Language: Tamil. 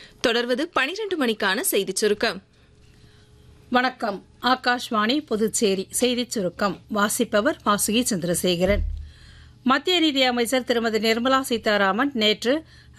தொடர்வது 12 மணிக்கான செய்திச் சுருக்கம். வணக்கம். ஆகாஷ்வாணி புதுச்சேரி செய்திச் சுருக்கம் வாசிப்பவர் வாசுகி சந்திரசேகரன். மத்திய நிதி அமைச்சர் திருமதி நிர்மலா சீதாராமன் நேற்று